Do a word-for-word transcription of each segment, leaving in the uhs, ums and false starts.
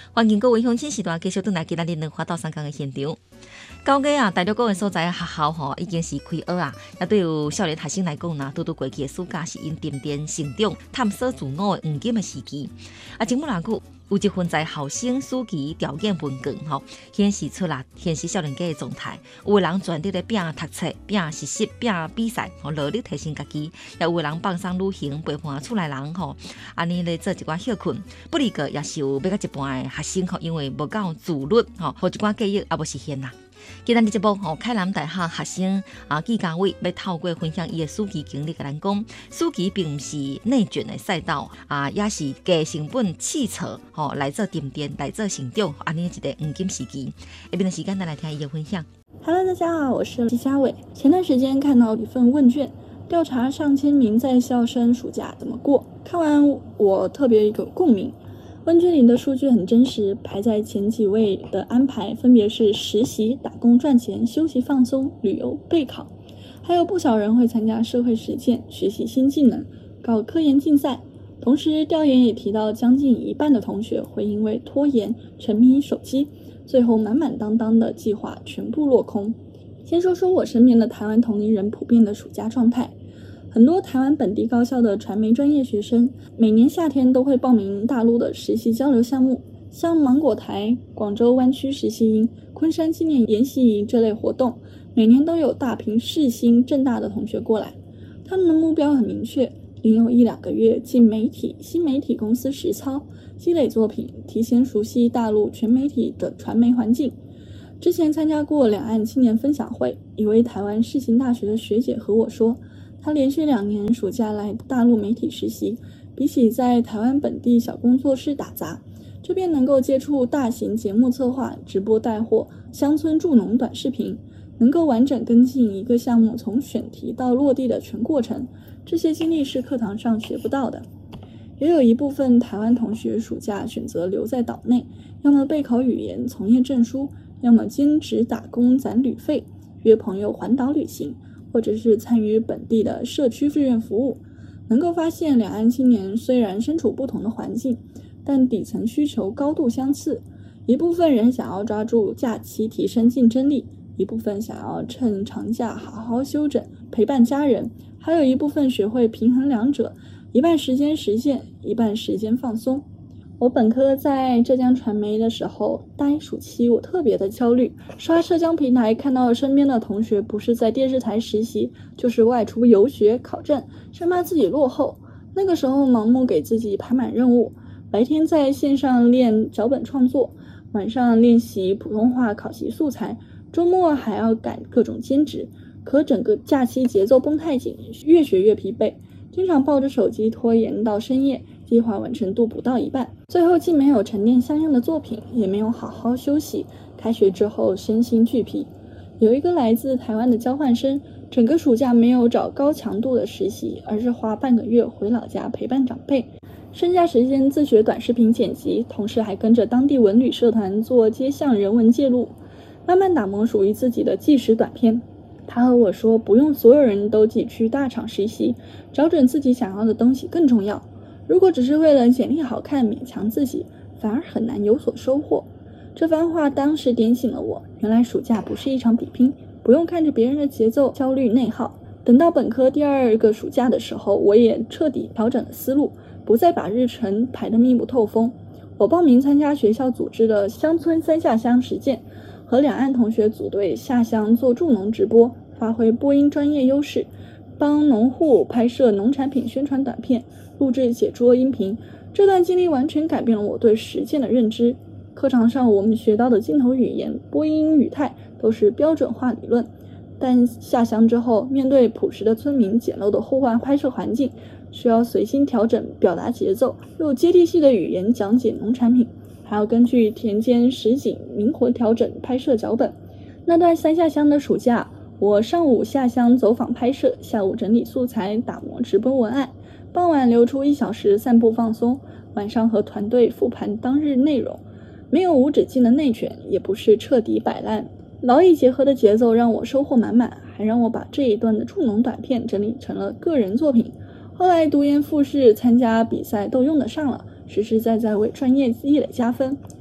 欢迎各位乡亲时段继续转来今仔日两花到三江的现场。高家啊，大陆各个所在学校吼已经是开学啊，也对有少年学生来讲呐，拄拄过去的暑假是因沉淀成长、探索自我的黄金的时期。啊，前不偌久，有一份在校生暑期条件问卷吼，显示出啦现实少年家的状态。有的人全力咧拼读册、拼实习、拼比赛，吼努力提升家己；也有的人放松旅行，陪伴厝内人吼，安尼咧做一寡休困。不离个也是有要到一半的学生吼，因为无够自律吼，或一寡记忆也无实现啦。今天的节目吼，凯南大学学生啊纪家伟要透过分享伊的暑期经历，甲咱讲，暑期并不是内卷的赛道啊，也是低成本试错吼来做沉淀，来做成长，安尼一个黄金时期。下边的时间，咱来听伊的分享。 Hello， 大家好，我是纪家伟。前段时间看到一份问卷，调查上千名在校生暑假怎么过，看完我特别有共鸣。问卷里的数据很真实，排在前几位的安排分别是实习、打工赚钱、休息放松、旅游、备考，还有不少人会参加社会实践、学习新技能、搞科研竞赛。同时，调研也提到，将近一半的同学会因为拖延、沉迷手机，最后满满当当的计划全部落空。先说说我身边的台湾同龄人普遍的暑假状态。很多台湾本地高校的传媒专业学生，每年夏天都会报名大陆的实习交流项目，像芒果台、广州湾区实习营、昆山青年研习营这类活动，每年都有大屏世新、政大的同学过来。他们的目标很明确，领有一两个月进媒体、新媒体公司实操，积累作品，提前熟悉大陆全媒体的传媒环境。之前参加过两岸青年分享会，一位台湾世新大学的学姐和我说，他连续两年暑假来大陆媒体实习，比起在台湾本地小工作室打杂，这边能够接触大型节目策划、直播带货、乡村助农短视频，能够完整跟进一个项目从选题到落地的全过程，这些经历是课堂上学不到的。也有一部分台湾同学暑假选择留在岛内，要么备考语言、从业证书，要么兼职打工攒旅费，约朋友环岛旅行，或者是参与本地的社区志愿服务。能够发现两岸青年虽然身处不同的环境，但底层需求高度相似。一部分人想要抓住假期提升竞争力，一部分想要趁长假好好休整陪伴家人，还有一部分学会平衡两者，一半时间实践，一半时间放松。我本科在浙江传媒的时候，大一暑期我特别的焦虑，刷社交平台看到身边的同学不是在电视台实习，就是外出游学考证，生怕自己落后。那个时候盲目给自己排满任务，白天在线上练脚本创作，晚上练习普通话考习素材，周末还要赶各种兼职，可整个假期节奏绷太紧，越学越疲惫，经常抱着手机拖延到深夜，计划完成度不到一半，最后既没有沉淀相应的作品，也没有好好休息，开学之后身心俱疲。有一个来自台湾的交换生，整个暑假没有找高强度的实习，而是花半个月回老家陪伴长辈，剩下时间自学短视频剪辑，同时还跟着当地文旅社团做街巷人文记录，慢慢打磨属于自己的纪实短片。他和我说，不用所有人都挤去大厂实习，找准自己想要的东西更重要。如果只是为了简历好看勉强自己，反而很难有所收获。这番话当时点醒了我，原来暑假不是一场比拼，不用看着别人的节奏焦虑内耗。等到本科第二个暑假的时候，我也彻底调整了思路，不再把日程排得密不透风。我报名参加学校组织的乡村三下乡实践，和两岸同学组队下乡做助农直播，发挥播音专业优势，帮农户拍摄农产品宣传短片，录制解说音频。这段经历完全改变了我对实践的认知。课堂上我们学到的镜头语言、播音语态都是标准化理论，但下乡之后，面对朴实的村民、简陋的户外拍摄环境，需要随心调整表达节奏，又有接地气的语言讲解农产品，还要根据田间实景灵活调整拍摄脚本。那段三下乡的暑假，我上午下乡走访拍摄，下午整理素材打磨直播文案，傍晚留出一小时散步放松，晚上和团队复盘当日内容。没有无止境的内卷，也不是彻底摆烂，劳逸结合的节奏让我收获满满，还让我把这一段的助农短片整理成了个人作品。后来读研复试参加比赛都用得上了，实实在在为专业积累加分。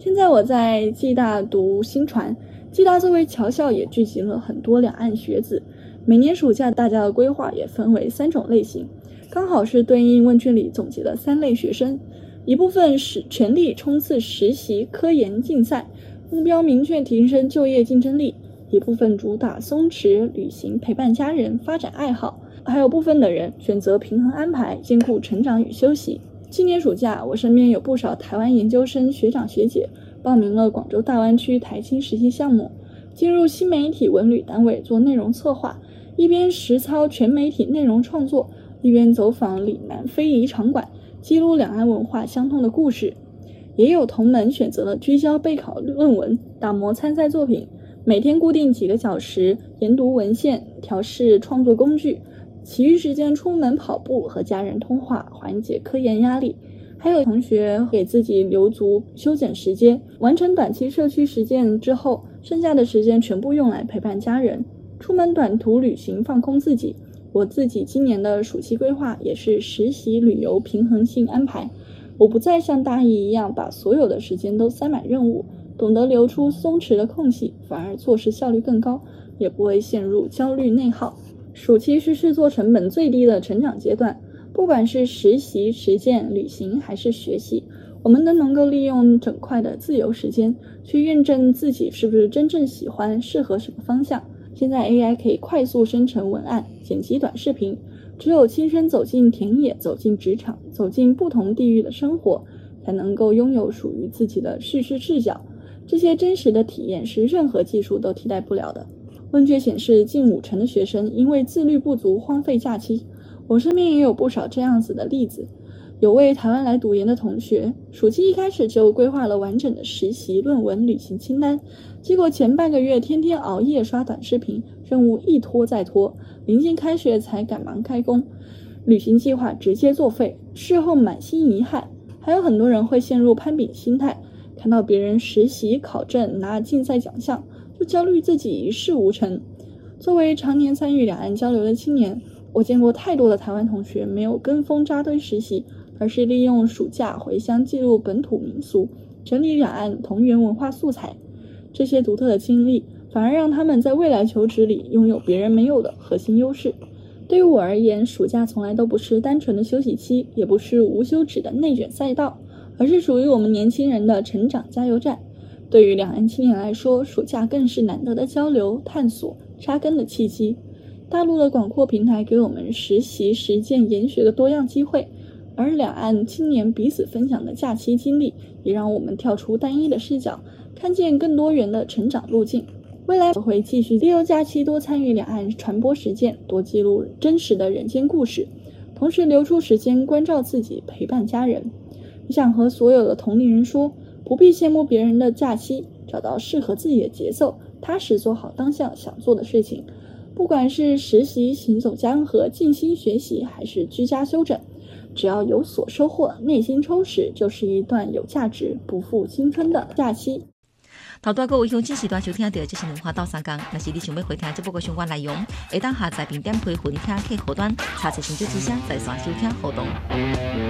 现在我在暨大读新传，暨大作为侨校也聚集了很多两岸学子，每年暑假大家的规划也分为三种类型，刚好是对应问卷里总结的三类学生。一部分是全力冲刺实习、科研、竞赛，目标明确提升就业竞争力；一部分主打松弛、旅行、陪伴家人、发展爱好；还有部分的人选择平衡安排，兼顾成长与休息。今年暑假，我身边有不少台湾研究生学长学姐报名了广州大湾区台青实习项目，进入新媒体文旅单位做内容策划，一边实操全媒体内容创作，一边走访岭南非遗场馆，记录两岸文化相通的故事。也有同门选择了聚焦备考论文，打磨参赛作品，每天固定几个小时研读文献，调试创作工具，其余时间出门跑步和家人通话，缓解科研压力。还有同学给自己留足休整时间，完成短期社区实践之后，剩下的时间全部用来陪伴家人，出门短途旅行放空自己。我自己今年的暑期规划也是实习旅游平衡性安排，我不再像大一一样把所有的时间都塞满任务，懂得留出松弛的空隙，反而做事效率更高，也不会陷入焦虑内耗。暑期是试错成本最低的成长阶段，不管是实习、实践、旅行还是学习，我们都能够利用整块的自由时间去验证自己是不是真正喜欢，适合什么方向。现在 A I 可以快速生成文案、剪辑短视频，只有亲身走进田野、走进职场、走进不同地域的生活，才能够拥有属于自己的叙事视角。这些真实的体验是任何技术都替代不了的。问卷显示，近五成的学生因为自律不足荒废假期。我身边也有不少这样子的例子。有位台湾来读研的同学，暑期一开始就规划了完整的实习、论文、旅行清单，结果前半个月天天熬夜刷短视频，任务一拖再拖，临近开学才赶忙开工，旅行计划直接作废，事后满心遗憾。还有很多人会陷入攀比心态，看到别人实习、考证、拿竞赛奖项，就焦虑自己一事无成。作为常年参与两岸交流的青年，我见过太多的台湾同学没有跟风扎堆实习，而是利用暑假回乡记录本土民俗，整理两岸同源文化素材。这些独特的经历反而让他们在未来求职里拥有别人没有的核心优势。对于我而言，暑假从来都不是单纯的休息期，也不是无休止的内卷赛道，而是属于我们年轻人的成长加油站。对于两岸青年来说，暑假更是难得的交流、探索、扎根的契机。大陆的广阔平台给我们实习、实践、研学的多样机会，而两岸青年彼此分享的假期经历，也让我们跳出单一的视角，看见更多元的成长路径。未来我会继续利用假期多参与两岸传播实践，多记录真实的人间故事，同时留出时间关照自己，陪伴家人。我想和所有的同龄人说，不必羡慕别人的假期，找到适合自己的节奏，踏实做好当下想做的事情。不管是实习、行走江河、静心学习，还是居家休整，只要有所收获，内心充实，就是一段有价值、不负青春的假期。 头段各位乡亲时段收听到这是文化到三江，若是你想要回听这部个相关内容，会当下载并点开混听客户端，查询成就之声在线收听互动。